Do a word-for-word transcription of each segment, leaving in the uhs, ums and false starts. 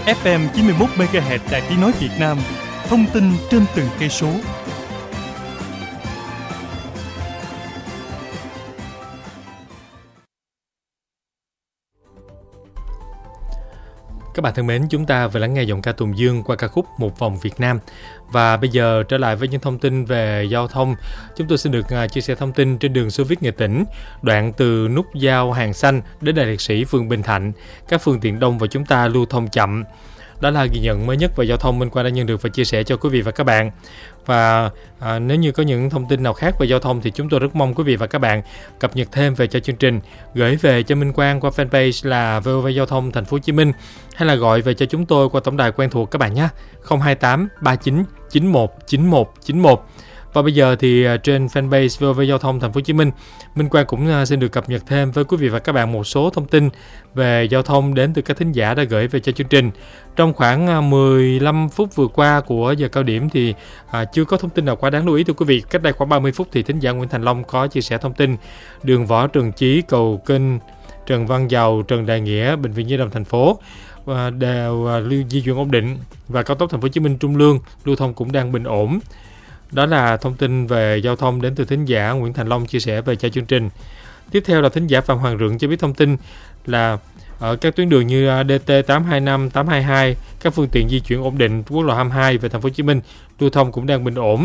ép em chín mươi mốt mê ga héc Đài Tiếng nói Việt Nam. Thông tin trên từng cây số. Các bạn thân mến, chúng ta vừa lắng nghe giọng ca Tùng Dương qua ca khúc Một Vòng Việt Nam. Và bây giờ trở lại với những thông tin về giao thông. Chúng tôi xin được uh, chia sẻ thông tin trên đường Xô Viết Nghệ Tĩnh, đoạn từ nút giao Hàng Xanh đến Đài Liệt Sĩ, phường Bình Thạnh. Các phương tiện đông và chúng ta lưu thông chậm. Đó là ghi nhận mới nhất về giao thông Minh Quang đã nhận được và chia sẻ cho quý vị và các bạn. Và à, nếu như có những thông tin nào khác về giao thông thì chúng tôi rất mong quý vị và các bạn cập nhật thêm về cho chương trình, gửi về cho Minh Quang qua fanpage là vê o vê Giao thông Thành phố Hồ Chí Minh, hay là gọi về cho chúng tôi qua tổng đài quen thuộc các bạn nhé, không hai tám ba chín chín một chín một chín một. Và bây giờ thì trên fanpage vê o vê Giao thông Thành phố Hồ Chí Minh, Minh Quang cũng xin được cập nhật thêm với quý vị và các bạn một số thông tin về giao thông đến từ các thính giả đã gửi về cho chương trình. Trong khoảng mười lăm phút vừa qua của giờ cao điểm thì à, chưa có thông tin nào quá đáng lưu ý thưa quý vị. Cách đây khoảng ba mươi phút thì thính giả Nguyễn Thành Long có chia sẻ thông tin đường Võ Trần Chí, cầu Kênh, Trần Văn Dầu, Trần Đại Nghĩa, Bệnh viện Nhi đồng thành phố à, đều à, lưu di chuyển ổn định, và cao tốc Thành phố Hồ Chí Minh Trung Lương lưu thông cũng đang bình ổn. Đó là thông tin về giao thông đến từ thính giả Nguyễn Thành Long chia sẻ về cho chương trình. Tiếp theo là thính giả Phạm Hoàng Rượng cho biết thông tin là ở các tuyến đường như đê tê tám hai năm, tám hai hai, các phương tiện di chuyển ổn định. Quốc lộ hai mươi hai về Thành phố Hồ Chí Minh lưu thông cũng đang bình ổn.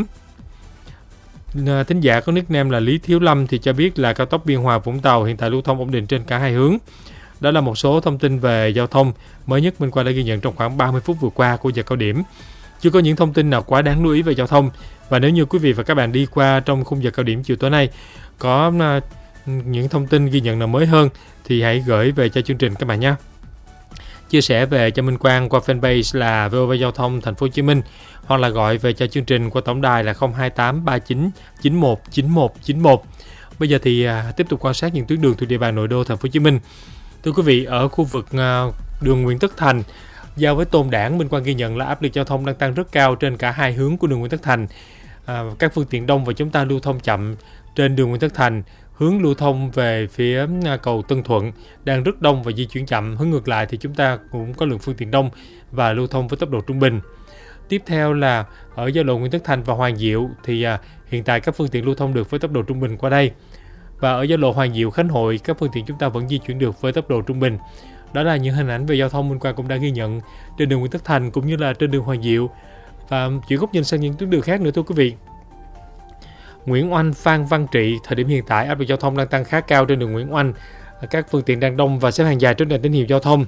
Thính giả có nickname là Lý Thiếu Lâm thì cho biết là cao tốc Biên Hòa Vũng Tàu hiện tại lưu thông ổn định trên cả hai hướng. Đó là một số thông tin về giao thông mới nhất Minh Quang đã ghi nhận trong khoảng ba mươi phút vừa qua của giờ cao điểm. Chưa có những thông tin nào quá đáng lưu ý về giao thông. Và nếu như quý vị và các bạn đi qua trong khung giờ cao điểm chiều tối nay có uh, những thông tin ghi nhận nào mới hơn thì hãy gửi về cho chương trình các bạn nhé. Chia sẻ về cho Minh Quang qua fanpage là vê o vê Giao thông Thành phố Hồ Chí Minh, hoặc là gọi về cho chương trình qua tổng đài là không hai tám ba chín chín một chín một chín một. Bây giờ thì uh, tiếp tục quan sát những tuyến đường thuộc địa bàn nội đô Thành phố Hồ Chí Minh. Thưa quý vị, ở khu vực uh, đường Nguyễn Tất Thành giao với Tôn Đản, Minh Quang ghi nhận là áp lực giao thông đang tăng rất cao trên cả hai hướng của đường Nguyễn Tất Thành. À, các phương tiện đông và chúng ta lưu thông chậm trên đường Nguyễn Tất Thành. Hướng lưu thông về phía cầu Tân Thuận đang rất đông và di chuyển chậm. Hướng ngược lại thì chúng ta cũng có lượng phương tiện đông và lưu thông với tốc độ trung bình. Tiếp theo là ở giao lộ Nguyễn Tất Thành và Hoàng Diệu thì à, hiện tại các phương tiện lưu thông được với tốc độ trung bình qua đây. Và ở giao lộ Hoàng Diệu Khánh Hội, các phương tiện chúng ta vẫn di chuyển được với tốc độ trung bình. Đó là những hình ảnh về giao thông Minh Quang cũng đã ghi nhận trên đường Nguyễn Tất Thành cũng như là trên đường Hoàng Diệu. Và chuyển góc nhìn sang những tuyến đường khác nữa thưa quý vị. Nguyễn Oanh, Phan Văn Trị, thời điểm hiện tại áp lực giao thông đang tăng khá cao trên đường Nguyễn Oanh. Các phương tiện đang đông và xếp hàng dài trên đèn tín hiệu giao thông.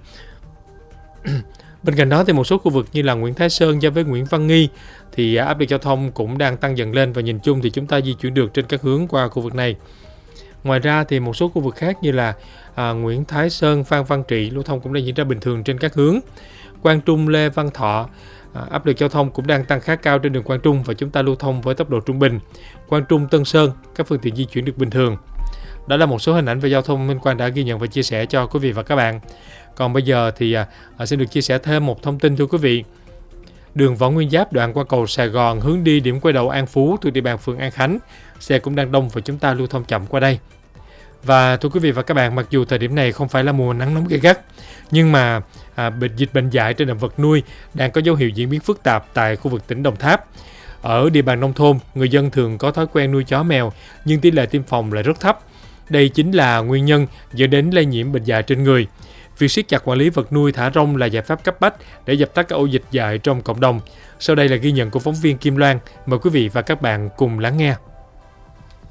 Bên cạnh đó thì một số khu vực như là Nguyễn Thái Sơn giao với Nguyễn Văn Nghi thì áp lực giao thông cũng đang tăng dần lên, và nhìn chung thì chúng ta di chuyển được trên các hướng qua khu vực này. Ngoài ra thì một số khu vực khác như là à, Nguyễn Thái Sơn, Phan Văn Trị lưu thông cũng đang diễn ra bình thường trên các hướng. Quang Trung, Lê Văn Thọ, à, áp lực giao thông cũng đang tăng khá cao trên đường Quang Trung và chúng ta lưu thông với tốc độ trung bình. Quang Trung, Tân Sơn, các phương tiện di chuyển được bình thường. Đó là một số hình ảnh về giao thông Minh Quang đã ghi nhận và chia sẻ cho quý vị và các bạn. Còn bây giờ thì à, xin được chia sẻ thêm một thông tin thưa quý vị. Đường Võ Nguyên Giáp đoạn qua cầu Sài Gòn hướng đi điểm quay đầu An Phú thuộc địa bàn phường An Khánh, xe cũng đang đông và chúng ta lưu thông chậm qua đây. Và thưa quý vị và các bạn, mặc dù thời điểm này không phải là mùa nắng nóng gay gắt, nhưng mà à, bệnh dịch bệnh dại trên động vật nuôi đang có dấu hiệu diễn biến phức tạp tại khu vực tỉnh Đồng Tháp. Ở địa bàn nông thôn, người dân thường có thói quen nuôi chó mèo, nhưng tỷ lệ tiêm phòng lại rất thấp. Đây chính là nguyên nhân dẫn đến lây nhiễm bệnh dại trên người. Việc siết chặt quản lý vật nuôi thả rông là giải pháp cấp bách để dập tắt các ổ dịch dại trong cộng đồng. Sau đây là ghi nhận của phóng viên Kim Loan. Mời quý vị và các bạn cùng lắng nghe.